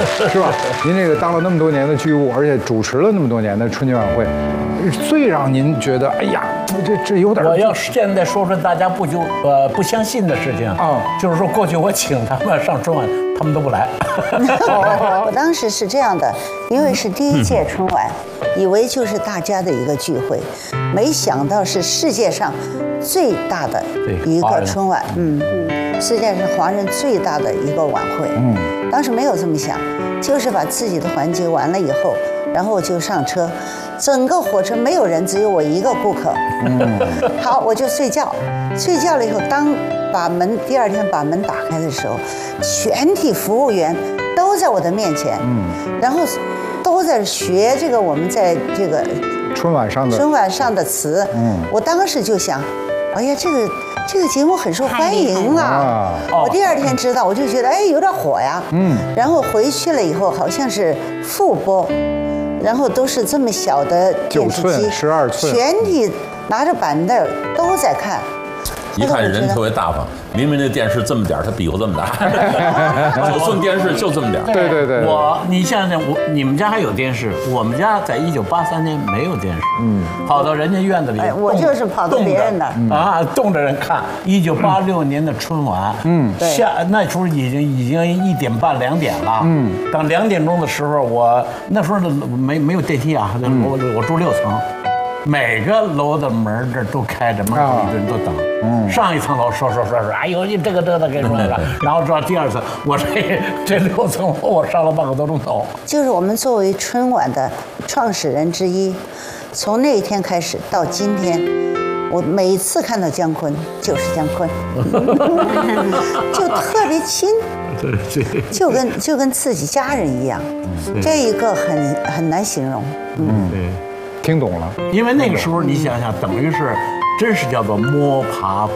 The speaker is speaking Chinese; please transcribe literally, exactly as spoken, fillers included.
是吧？您这个当了那么多年的剧务，而且主持了那么多年的春节晚会，最让您觉得，哎呀，这这有点…… 我要现在说说大家不就呃不相信的事情啊，就是说过去我请他们上春晚，他们都不来。 我当时是这样的，因为是第一届春晚，以为就是大家的一个聚会，没想到是世界上最大的一个春晚，嗯嗯，世界上华人最大的一个晚会，嗯，当时没有这么想，就是把自己的环节完了以后，然后我就上车，整个火车没有人，只有我一个顾客，嗯，好，我就睡觉，睡觉了以后，当把门第二天把门打开的时候，全体服务员都在我的面前，嗯，然后都在学这个我们在这个春晚上的春晚上的词，嗯，我当时就想，哎呀，这个这个节目很受欢迎啊！我第二天知道，我就觉得哎有点火呀，嗯，然后回去了以后好像是复播，然后都是这么小的电视机， 十二寸， 全体拿着板凳都在看。 一看人特别大方，明明那电视这么点儿，他比划这么大，九寸电视就这么点儿。 对对对， 我你想想，我你们家还有电视，我们家在一九八三年没有电视，嗯，跑到人家院子里， 哎，我就是跑到别人的啊，冻着人看。一九八六年的春晚，嗯，下那时候已经已经一点半两点了，嗯，等两点钟的时候，我那时候没没有电梯啊，我我住六层。每个楼的门这都开着，门口一堆人都等。嗯，上一层楼说说说说，哎呦，你这个这个的给说了，然后到第二层，我这这六层楼我上了半个多钟头。 就是我们作为春晚的创始人之一，从那一天开始到今天，我每次看到姜昆就是姜昆，就特别亲， 对对， 就跟就跟自己家人一样，这一个很很难形容。 嗯，对。 听懂了， 因为那个时候你想想，等于是真是叫做摸爬